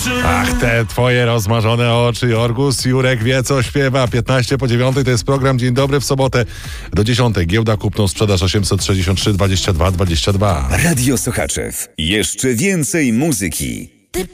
Ach, te twoje rozmarzone oczy, Jorgus. Jurek wie, co śpiewa. 15 po 9 to jest program Dzień Dobry w sobotę do 10. Giełda kupno sprzedaż 863 22 22. Radio Sochaczew. Jeszcze więcej muzyki.